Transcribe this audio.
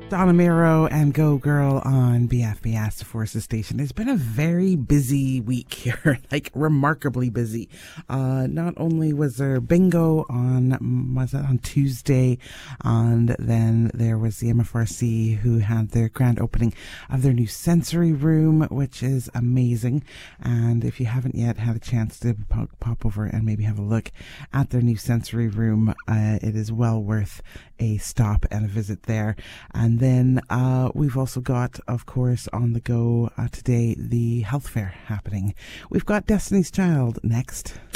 Donna Miro and Go Girl on BFBS, the Forces Station. It's been a very busy week here, like remarkably busy. Not only was there bingo on Tuesday, and then there was the MFRC who had their grand opening of their new sensory room, which is amazing. And if you haven't yet had a chance to pop over and maybe have a look at their new sensory room, it is well worth a stop and a visit there. And then we've also got, of course, on the go today, the health fair happening. We've got Destiny's Child next.